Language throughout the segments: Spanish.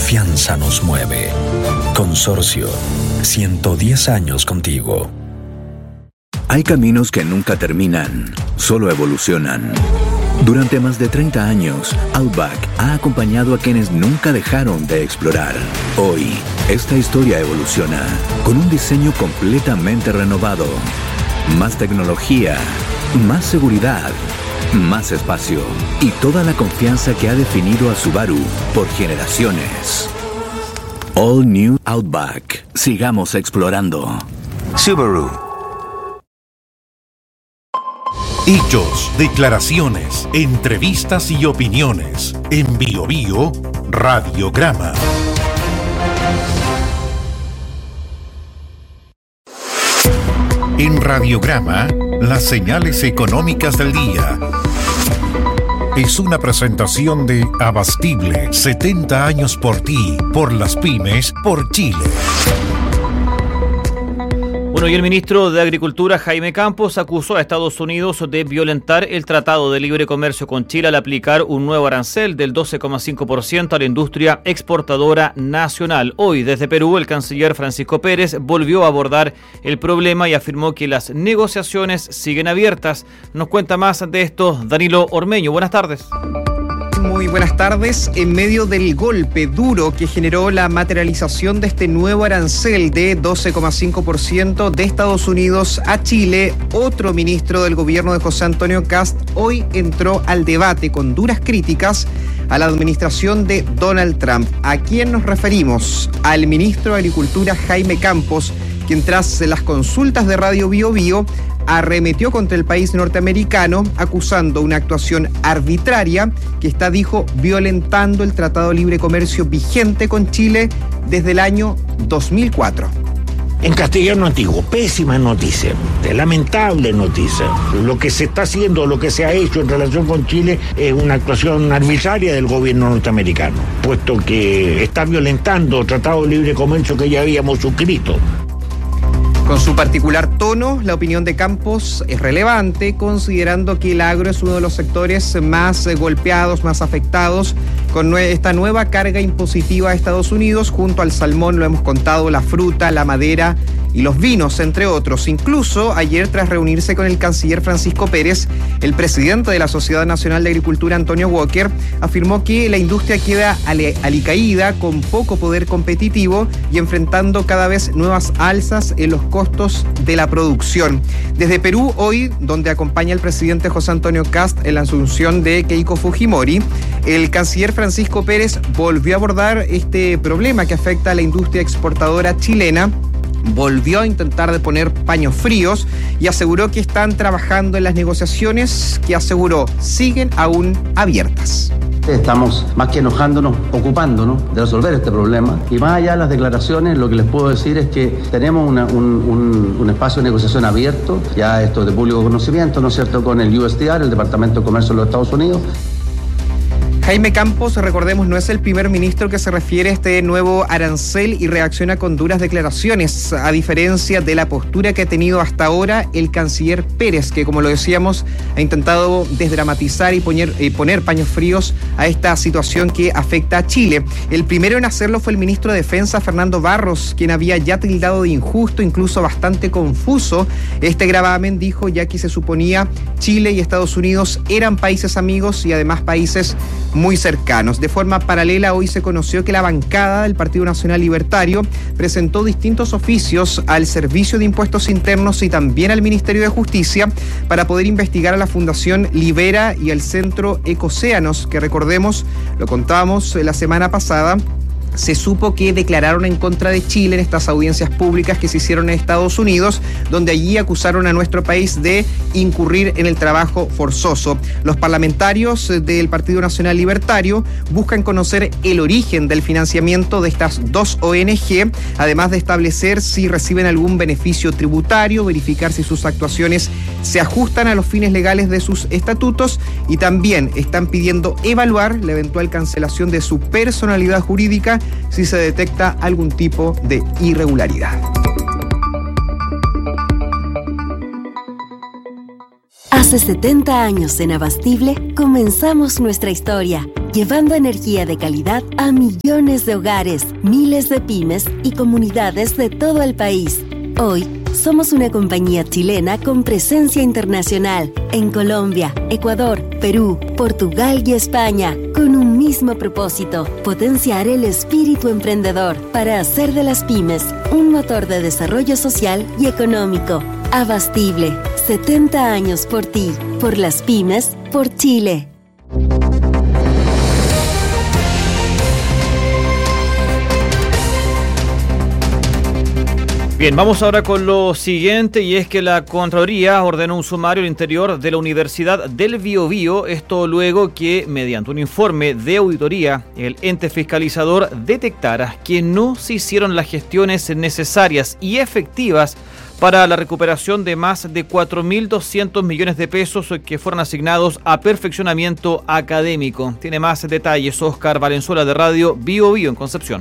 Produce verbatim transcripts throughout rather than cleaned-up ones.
confianza nos mueve. Consorcio, ciento diez años contigo. Hay caminos que nunca terminan, solo evolucionan. Durante más de treinta años, Outback ha acompañado a quienes nunca dejaron de explorar. Hoy, esta historia evoluciona con un diseño completamente renovado. Más tecnología, más seguridad, más espacio y toda la confianza que ha definido a Subaru por generaciones. All New Outback. Sigamos explorando. Subaru. Hechos, declaraciones, entrevistas y opiniones. En Bio Bio, Radiograma. En Radiograma, las señales económicas del día. Es una presentación de Abastible, setenta años por ti, por las pymes, por Chile. Bueno, y el ministro de Agricultura, Jaime Campos, acusó a Estados Unidos de violentar el Tratado de Libre Comercio con Chile al aplicar un nuevo arancel del doce coma cinco por ciento a la industria exportadora nacional. Hoy, desde Perú, el canciller Francisco Pérez volvió a abordar el problema y afirmó que las negociaciones siguen abiertas. Nos cuenta más de esto Danilo Ormeño. Buenas tardes. Muy buenas tardes. En medio del golpe duro que generó la materialización de este nuevo arancel de doce coma cinco por ciento de Estados Unidos a Chile, otro ministro del gobierno de José Antonio Kast hoy entró al debate con duras críticas a la administración de Donald Trump. ¿A quién nos referimos? Al ministro de Agricultura, Jaime Campos, quien tras las consultas de Radio Bio Bio arremetió contra el país norteamericano, acusando una actuación arbitraria que está, dijo, violentando el Tratado de Libre Comercio vigente con Chile desde el año dos mil cuatro. En castellano antiguo, pésima noticia, lamentable noticia. Lo que se está haciendo, lo que se ha hecho en relación con Chile es una actuación arbitraria del gobierno norteamericano, puesto que está violentando el Tratado de Libre Comercio que ya habíamos suscrito. Con su particular tono, la opinión de Campos es relevante, considerando que el agro es uno de los sectores más golpeados, más afectados con esta nueva carga impositiva de Estados Unidos, junto al salmón, lo hemos contado, la fruta, la madera y los vinos, entre otros. Incluso ayer, tras reunirse con el canciller Francisco Pérez, el presidente de la Sociedad Nacional de Agricultura, Antonio Walker, afirmó que la industria queda alicaída, con poco poder competitivo y enfrentando cada vez nuevas alzas en los costos de la producción. Desde Perú, hoy, donde acompaña el presidente José Antonio Kast en la asunción de Keiko Fujimori, el canciller Francisco Pérez volvió a abordar este problema que afecta a la industria exportadora chilena. Volvió a intentar de poner paños fríos y aseguró que están trabajando en las negociaciones que, aseguró, siguen aún abiertas. Estamos más que enojándonos, ocupándonos de resolver este problema, y más allá de las declaraciones, lo que les puedo decir es que tenemos una, un, un, un espacio de negociación abierto, ya esto es de público conocimiento, ¿no es cierto?, con el U S D R, el Departamento de Comercio de los Estados Unidos. Jaime Campos, recordemos, no es el primer ministro que se refiere a este nuevo arancel y reacciona con duras declaraciones, a diferencia de la postura que ha tenido hasta ahora el canciller Pérez, que, como lo decíamos, ha intentado desdramatizar y poner, eh, poner paños fríos a esta situación que afecta a Chile. El primero en hacerlo fue el ministro de Defensa, Fernando Barros, quien había ya tildado de injusto, incluso bastante confuso, este gravamen, dijo, ya que se suponía Chile y Estados Unidos eran países amigos y además países muy cercanos. De forma paralela, hoy se conoció que la bancada del Partido Nacional Libertario presentó distintos oficios al Servicio de Impuestos Internos y también al Ministerio de Justicia para poder investigar a la Fundación Libera y al Centro Ecocéanos, que, recordemos, lo contábamos la semana pasada, se supo que declararon en contra de Chile en estas audiencias públicas que se hicieron en Estados Unidos, donde allí acusaron a nuestro país de incurrir en el trabajo forzoso. Los parlamentarios del Partido Nacional Libertario buscan conocer el origen del financiamiento de estas dos O N G, además de establecer si reciben algún beneficio tributario, verificar si sus actuaciones se ajustan a los fines legales de sus estatutos, y también están pidiendo evaluar la eventual cancelación de su personalidad jurídica si se detecta algún tipo de irregularidad. Hace setenta años en Abastible comenzamos nuestra historia, llevando energía de calidad a millones de hogares, miles de pymes y comunidades de todo el país. Hoy, somos una compañía chilena con presencia internacional en Colombia, Ecuador, Perú, Portugal y España, con un mismo propósito: potenciar el espíritu emprendedor para hacer de las pymes un motor de desarrollo social y económico. Abastible, setenta años por ti, por las pymes, por Chile. Bien, vamos ahora con lo siguiente, y es que la Contraloría ordenó un sumario al interior de la Universidad del Biobío, esto luego que, mediante un informe de auditoría, el ente fiscalizador detectara que no se hicieron las gestiones necesarias y efectivas para la recuperación de más de cuatro mil doscientos millones de pesos que fueron asignados a perfeccionamiento académico. Tiene más detalles Oscar Valenzuela de Radio Biobío en Concepción.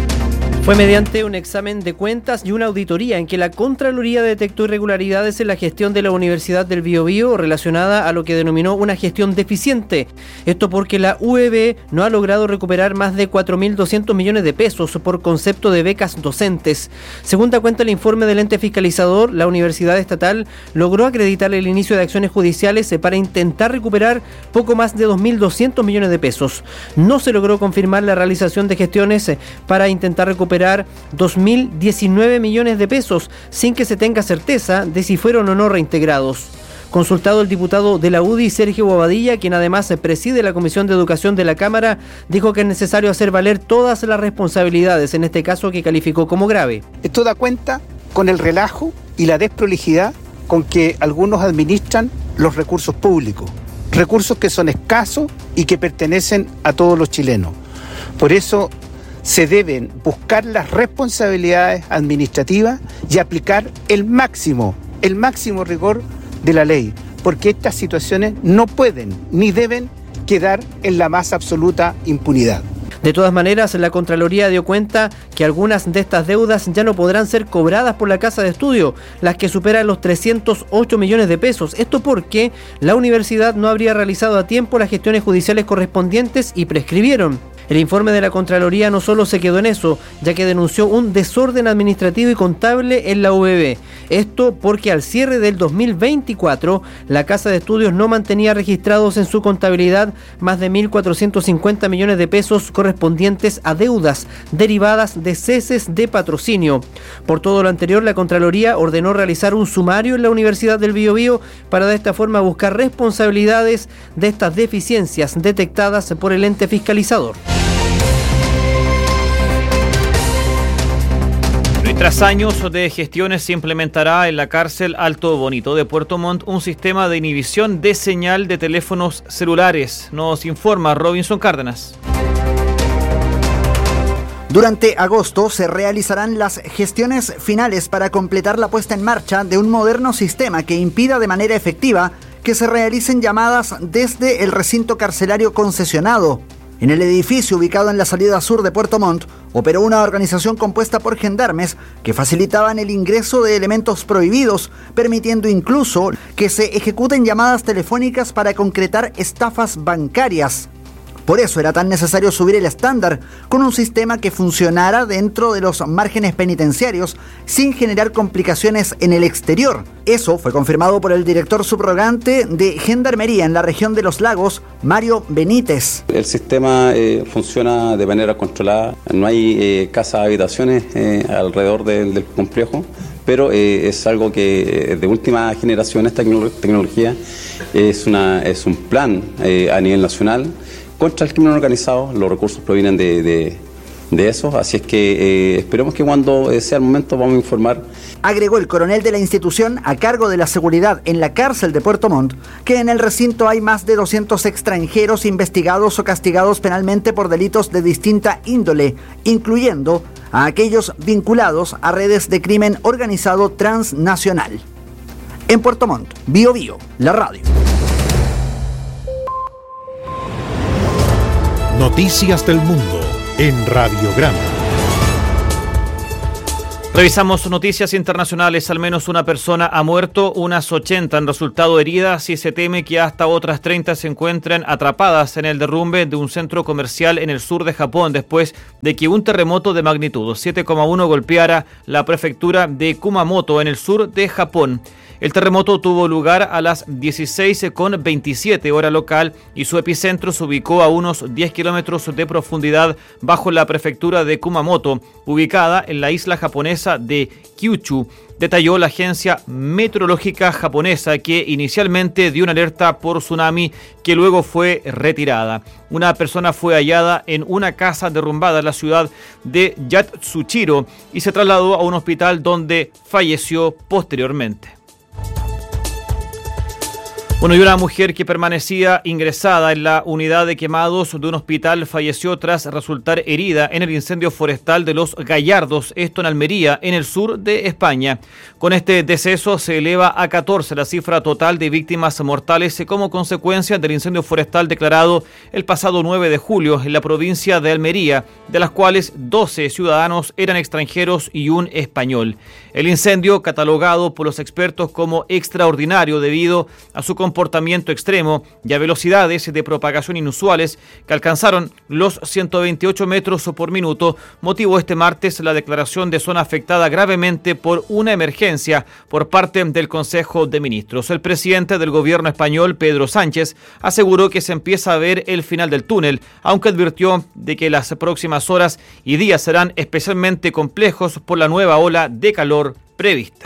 Fue mediante un examen de cuentas y una auditoría en que la Contraloría detectó irregularidades en la gestión de la Universidad del Biobío relacionada a lo que denominó una gestión deficiente. Esto porque la U E B no ha logrado recuperar más de cuatro mil doscientos millones de pesos por concepto de becas docentes. Según da cuenta el informe del ente fiscalizador, la Universidad Estatal logró acreditar el inicio de acciones judiciales para intentar recuperar poco más de dos mil doscientos millones de pesos. No se logró confirmar la realización de gestiones para intentar recuperar dos mil diecinueve millones de pesos sin que se tenga certeza de si fueron o no reintegrados. Consultado el diputado de la U D I, Sergio Bobadilla, quien además preside la Comisión de Educación de la Cámara, dijo que es necesario hacer valer todas las responsabilidades, en este caso que calificó como grave. Esto da cuenta con el relajo y la desprolijidad con que algunos administran los recursos públicos, recursos que son escasos y que pertenecen a todos los chilenos. Por eso se deben buscar las responsabilidades administrativas y aplicar el máximo, el máximo rigor de la ley, porque estas situaciones no pueden ni deben quedar en la más absoluta impunidad. De todas maneras, la Contraloría dio cuenta que algunas de estas deudas ya no podrán ser cobradas por la Casa de Estudio, las que superan los trescientos ocho millones de pesos. Esto porque la universidad no habría realizado a tiempo las gestiones judiciales correspondientes y prescribieron. El informe de la Contraloría no solo se quedó en eso, ya que denunció un desorden administrativo y contable en la U E B. Esto porque al cierre del dos mil veinticuatro, la Casa de Estudios no mantenía registrados en su contabilidad más de mil cuatrocientos cincuenta millones de pesos correspondientes a deudas derivadas de ceses de patrocinio. Por todo lo anterior, la Contraloría ordenó realizar un sumario en la Universidad del Biobío para de esta forma buscar responsabilidades de estas deficiencias detectadas por el ente fiscalizador. Tras años de gestiones, se implementará en la cárcel Alto Bonito de Puerto Montt un sistema de inhibición de señal de teléfonos celulares. Nos informa Robinson Cárdenas. Durante agosto se realizarán las gestiones finales para completar la puesta en marcha de un moderno sistema que impida de manera efectiva que se realicen llamadas desde el recinto carcelario concesionado. En el edificio ubicado en la salida sur de Puerto Montt, operó una organización compuesta por gendarmes que facilitaban el ingreso de elementos prohibidos, permitiendo incluso que se ejecuten llamadas telefónicas para concretar estafas bancarias. Por eso era tan necesario subir el estándar con un sistema que funcionara dentro de los márgenes penitenciarios sin generar complicaciones en el exterior. Eso fue confirmado por el director subrogante de Gendarmería en la región de Los Lagos, Mario Benítez. El sistema eh, funciona de manera controlada, no hay eh, casas habitaciones eh, alrededor del, del complejo, pero eh, es algo que eh, de última generación, esta tecnología es, una, es un plan eh, a nivel nacional contra el crimen organizado. Los recursos provienen de, de, de eso, así es que eh, esperemos que cuando sea el momento vamos a informar. Agregó el coronel de la institución a cargo de la seguridad en la cárcel de Puerto Montt que en el recinto hay más de doscientos extranjeros investigados o castigados penalmente por delitos de distinta índole, incluyendo a aquellos vinculados a redes de crimen organizado transnacional. En Puerto Montt, Bio Bio, la radio. Noticias del Mundo en Radiograma. Revisamos noticias internacionales. Al menos una persona ha muerto, unas ochenta han resultado heridas y se teme que hasta otras treinta se encuentren atrapadas en el derrumbe de un centro comercial en el sur de Japón después de que un terremoto de magnitud siete coma uno golpeara la prefectura de Kumamoto en el sur de Japón. El terremoto tuvo lugar a las dieciséis con veintisiete hora local y su epicentro se ubicó a unos diez kilómetros de profundidad bajo la prefectura de Kumamoto, ubicada en la isla japonesa de Kyushu, detalló la agencia meteorológica japonesa, que inicialmente dio una alerta por tsunami que luego fue retirada. Una persona fue hallada en una casa derrumbada en la ciudad de Yatsuchiro y se trasladó a un hospital donde falleció posteriormente. Bueno, y una mujer que permanecía ingresada en la unidad de quemados de un hospital falleció tras resultar herida en el incendio forestal de Los Gallardos, esto en Almería, en el sur de España. Con este deceso se eleva a catorce la cifra total de víctimas mortales como consecuencia del incendio forestal declarado el pasado nueve de julio en la provincia de Almería, de las cuales doce ciudadanos eran extranjeros y un español. El incendio, catalogado por los expertos como extraordinario debido a su comportamiento extremo y a velocidades de propagación inusuales que alcanzaron los ciento veintiocho metros por minuto, motivó este martes la declaración de zona afectada gravemente por una emergencia por parte del Consejo de Ministros. El presidente del gobierno español, Pedro Sánchez, aseguró que se empieza a ver el final del túnel, aunque advirtió de que las próximas horas y días serán especialmente complejos por la nueva ola de calor prevista.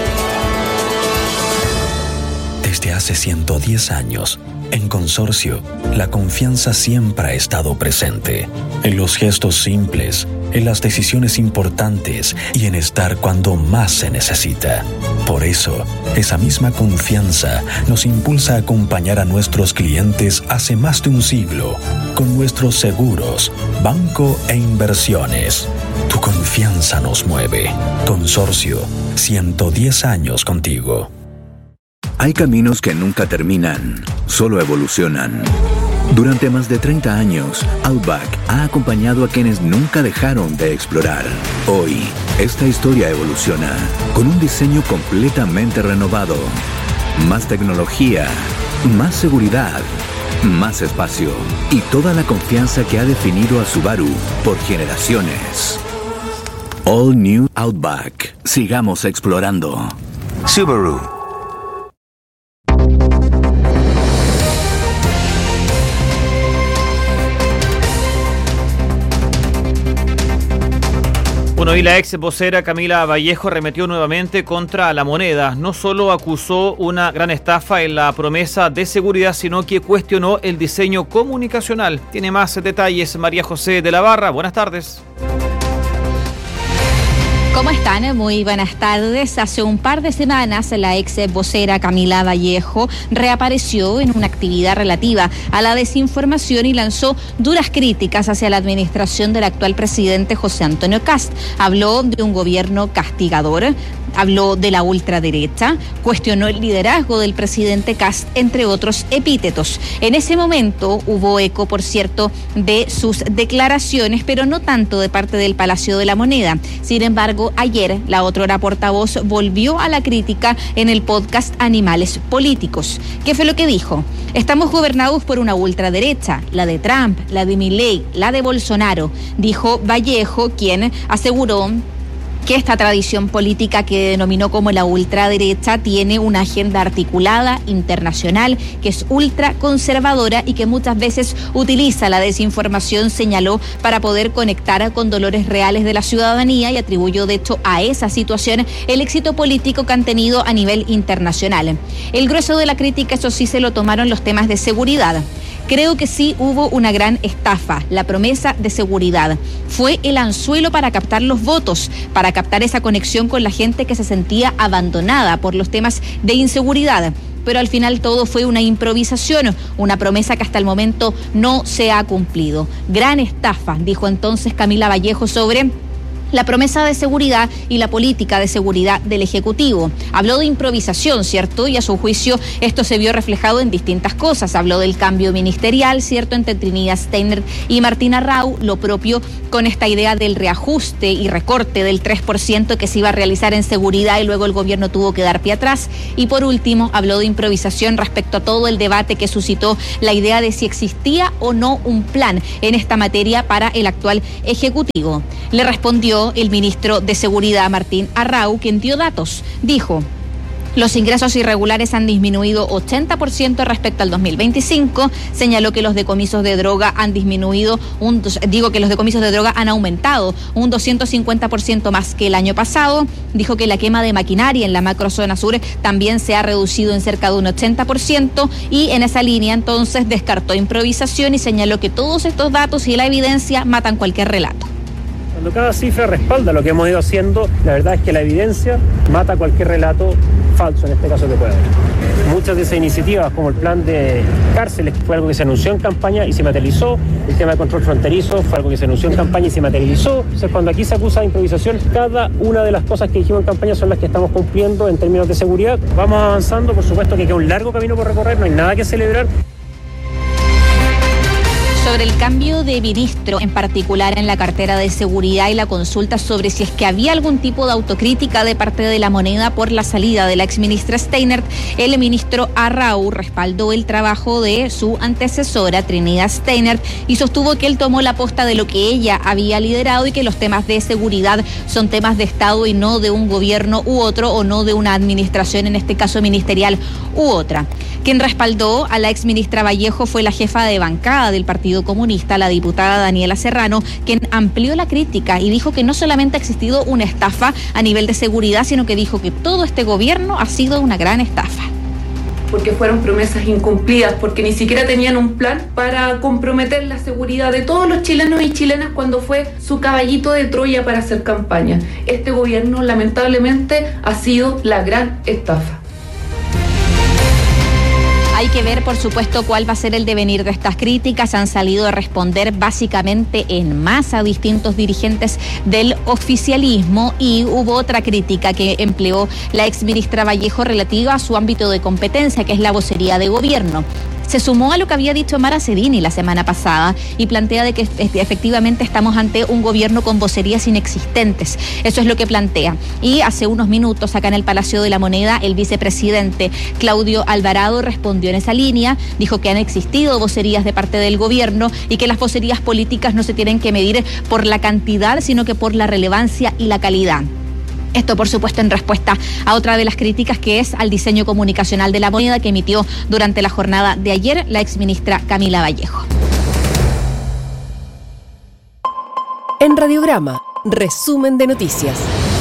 Desde hace ciento diez años, en Consorcio, la confianza siempre ha estado presente. En los gestos simples, en las decisiones importantes y en estar cuando más se necesita. Por eso, esa misma confianza nos impulsa a acompañar a nuestros clientes hace más de un siglo con nuestros seguros, banco e inversiones. Tu confianza nos mueve. Consorcio, ciento diez años contigo. Hay caminos que nunca terminan, solo evolucionan. Durante más de treinta años, Outback ha acompañado a quienes nunca dejaron de explorar. Hoy, esta historia evoluciona con un diseño completamente renovado. Más tecnología, más seguridad, más espacio y toda la confianza que ha definido a Subaru por generaciones. All New Outback. Sigamos explorando. Subaru. Bueno, y la ex vocera Camila Vallejo arremetió nuevamente contra la moneda. No solo acusó una gran estafa en la promesa de seguridad, sino que cuestionó el diseño comunicacional. Tiene más detalles María José de la Barra. Buenas tardes. ¿Cómo están? Muy buenas tardes. Hace un par de semanas la ex vocera Camila Vallejo reapareció en una actividad relativa a la desinformación y lanzó duras críticas hacia la administración del actual presidente José Antonio Kast. Habló de un gobierno castigador, habló de la ultraderecha, cuestionó el liderazgo del presidente Kast, entre otros epítetos. En ese momento hubo eco, por cierto, de sus declaraciones, pero no tanto de parte del Palacio de la Moneda. Sin embargo, ayer la otrora portavoz volvió a la crítica en el podcast Animales Políticos. ¿Qué fue lo que dijo? Estamos gobernados por una ultraderecha, la de Trump, la de Milei, la de Bolsonaro, dijo Vallejo, quien aseguró que esta tradición política que denominó como la ultraderecha tiene una agenda articulada, internacional, que es ultraconservadora y que muchas veces utiliza la desinformación, señaló, para poder conectar con dolores reales de la ciudadanía, y atribuyó de hecho a esa situación el éxito político que han tenido a nivel internacional. El grueso de la crítica, eso sí, se lo tomaron los temas de seguridad. Creo que sí hubo una gran estafa, la promesa de seguridad. Fue el anzuelo para captar los votos, para captar esa conexión con la gente que se sentía abandonada por los temas de inseguridad. Pero al final todo fue una improvisación, una promesa que hasta el momento no se ha cumplido. Gran estafa, dijo entonces Camila Vallejo sobre la promesa de seguridad y la política de seguridad del Ejecutivo. Habló de improvisación, ¿cierto? Y a su juicio esto se vio reflejado en distintas cosas. Habló del cambio ministerial, ¿cierto?, entre Trinidad Steiner y Martín Arrau, lo propio con esta idea del reajuste y recorte del tres por ciento que se iba a realizar en seguridad y luego el gobierno tuvo que dar pie atrás. Y por último, habló de improvisación respecto a todo el debate que suscitó la idea de si existía o no un plan en esta materia para el actual Ejecutivo. Le respondió el ministro de Seguridad, Martín Arrau, quien dio datos. Dijo: los ingresos irregulares han disminuido ochenta por ciento respecto al dos mil veinticinco. Señaló que los decomisos de droga han disminuido, un, digo que los decomisos de droga han aumentado un doscientos cincuenta por ciento más que el año pasado. Dijo que la quema de maquinaria en la macrozona sur también se ha reducido en cerca de un ochenta por ciento y en esa línea entonces descartó improvisación y señaló que todos estos datos y la evidencia matan cualquier relato. Cuando cada cifra respalda lo que hemos ido haciendo, la verdad es que la evidencia mata cualquier relato falso, en este caso que pueda haber. Muchas de esas iniciativas, como el plan de cárceles, fue algo que se anunció en campaña y se materializó. El tema de control fronterizo fue algo que se anunció en campaña y se materializó. Entonces, cuando aquí se acusa de improvisación, cada una de las cosas que dijimos en campaña son las que estamos cumpliendo en términos de seguridad. Vamos avanzando, por supuesto que queda un largo camino por recorrer, no hay nada que celebrar. Sobre el cambio de ministro, en particular en la cartera de seguridad y la consulta sobre si es que había algún tipo de autocrítica de parte de la Moneda por la salida de la exministra Steiner, el ministro Arrau respaldó el trabajo de su antecesora, Trinidad Steiner, y sostuvo que él tomó la posta de lo que ella había liderado y que los temas de seguridad son temas de Estado y no de un gobierno u otro, o no de una administración, en este caso ministerial, u otra. Quien respaldó a la exministra Vallejo fue la jefa de bancada del Partido Comunista, la diputada Daniela Serrano, quien amplió la crítica y dijo que no solamente ha existido una estafa a nivel de seguridad, sino que dijo que todo este gobierno ha sido una gran estafa. Porque fueron promesas incumplidas, porque ni siquiera tenían un plan para comprometer la seguridad de todos los chilenos y chilenas cuando fue su caballito de Troya para hacer campaña. Este gobierno lamentablemente ha sido la gran estafa. Hay que ver, por supuesto, cuál va a ser el devenir de estas críticas. Han salido a responder básicamente en masa a distintos dirigentes del oficialismo y hubo otra crítica que empleó la exministra Vallejo relativa a su ámbito de competencia, que es la vocería de gobierno. Se sumó a lo que había dicho Mara Cedini la semana pasada y plantea de que efectivamente estamos ante un gobierno con vocerías inexistentes. Eso es lo que plantea. Y hace unos minutos, acá en el Palacio de la Moneda, el vicepresidente Claudio Alvarado respondió en esa línea, dijo que han existido vocerías de parte del gobierno y que las vocerías políticas no se tienen que medir por la cantidad, sino que por la relevancia y la calidad. Esto, por supuesto, en respuesta a otra de las críticas, que es al diseño comunicacional de la Moneda que emitió durante la jornada de ayer la exministra Camila Vallejo. En Radiograma, resumen de noticias.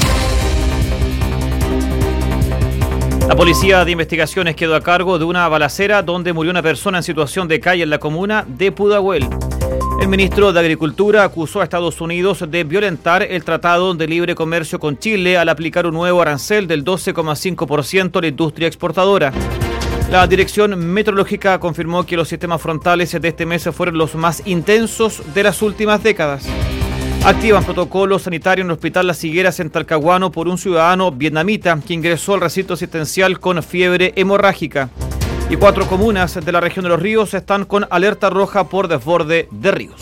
La Policía de Investigaciones quedó a cargo de una balacera donde murió una persona en situación de calle en la comuna de Pudahuel. El ministro de Agricultura acusó a Estados Unidos de violentar el Tratado de Libre Comercio con Chile al aplicar un nuevo arancel del doce coma cinco por ciento a la industria exportadora. La Dirección Meteorológica confirmó que los sistemas frontales de este mes fueron los más intensos de las últimas décadas. Activan protocolos sanitarios en el Hospital Las Higueras en Talcahuano por un ciudadano vietnamita que ingresó al recinto asistencial con fiebre hemorrágica. Y cuatro comunas de la región de Los Ríos están con alerta roja por desborde de ríos.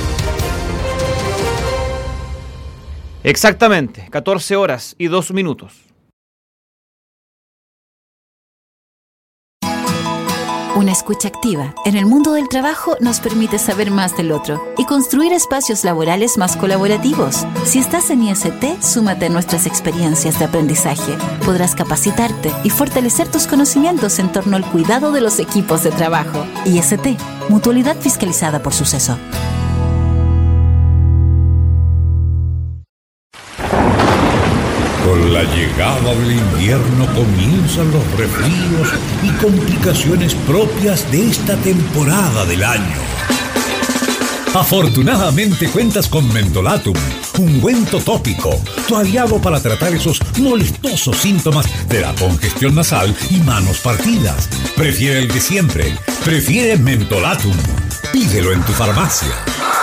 Exactamente, catorce horas y dos minutos. Una escucha activa en el mundo del trabajo nos permite saber más del otro y construir espacios laborales más colaborativos. Si estás en I S T, súmate a nuestras experiencias de aprendizaje. Podrás capacitarte y fortalecer tus conocimientos en torno al cuidado de los equipos de trabajo. I S T, mutualidad fiscalizada por Suceso. Con la llegada del invierno comienzan los resfríos y complicaciones propias de esta temporada del año. Afortunadamente cuentas con Mentolatum, ungüento tópico, tu aliado para tratar esos molestosos síntomas de la congestión nasal y manos partidas. Prefiere el de siempre, prefiere Mentolatum. Pídelo en tu farmacia.